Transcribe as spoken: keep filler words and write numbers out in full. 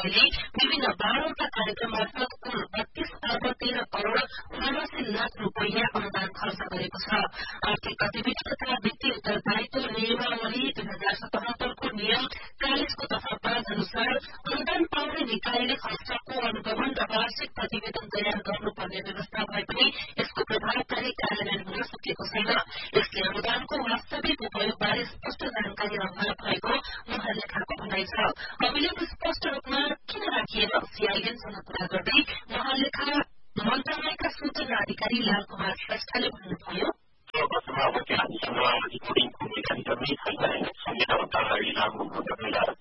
मन्त्रालयले विभिन्न बाह्रवटा कार्यक्रम मार्फत कुल बत्तीस अर्ब तेह्र करोड़ उनासी लाख रूपियाँ अनुदान खर्च गरेको छ। आर्थिक गतिविधि तथा वित्तीय उत्तरदायित्व नियमावली दुई हजार सतहत्तरको नियम चालिसको दफा पाँच अनुसार अनुदान पाउने निकायले खर्चको अनुगमन र वार्षिक प्रतिवेदन तयार गर्नुपर्ने व्यवस्था भए पनि यसको प्रभावकारी कार्यान्वयन हुन सकेको छैन। यसले अनुदानको वास्तविक उपयोगबारे स्पष्ट जानकारी अभाव भएको महालेखाको भनाइ छ। अभिलेख स्पष्ट रूपमा किन राखिएन सीआईएनसँग कुरा गर्दै महालेखा मन्त्रालयका सूचना अधिकारी लाल कुमार श्रेष्ठले भन्नुभयो, वर्षमा अब त्यहाँसँग रिपोर्टिङको मेकानिजम नै छैन। संहिता मन्त्रालयले लागू गर्दा